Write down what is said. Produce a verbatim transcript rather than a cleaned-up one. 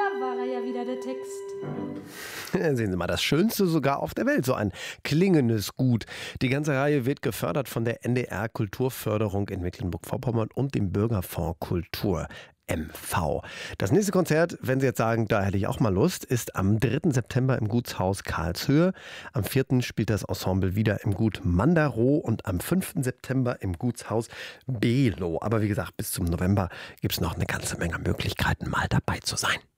da war er ja wieder, der Text. Sehen Sie mal, das Schönste sogar auf der Welt, so ein klingendes Gut. Die ganze Reihe wird gefördert von der N D R Kulturförderung in Mecklenburg-Vorpommern und dem Bürgerfonds Kultur. M V. Das nächste Konzert, wenn Sie jetzt sagen, da hätte ich auch mal Lust, ist am dritten September im Gutshaus Karlshöhe. Am vierten spielt das Ensemble wieder im Gut Mandarow und am fünften September im Gutshaus Below. Aber wie gesagt, bis zum November gibt es noch eine ganze Menge Möglichkeiten, mal dabei zu sein.